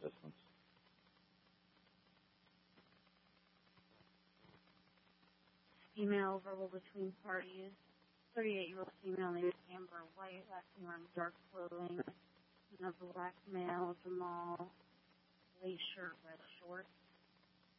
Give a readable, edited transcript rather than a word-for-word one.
assistance. Female verbal between parties. 38-year-old female named Amber White, last name wearing dark clothing. Another black male, Jamal, lace shirt, red shorts.